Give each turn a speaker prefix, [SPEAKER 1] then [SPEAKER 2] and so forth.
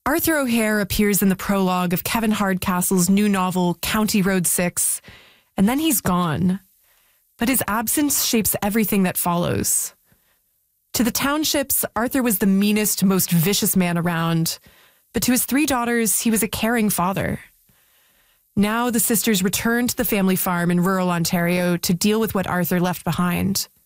[SPEAKER 1] Arthur O'Hare appears in the prologue of Kevin Hardcastle's new novel, County Road 6, and then he's gone. But his absence shapes everything that follows. To the townships, Arthur was the meanest, most vicious man around, but to his 3 daughters, he was a caring father. Now the sisters return to the family farm in rural Ontario to deal with what Arthur left behind.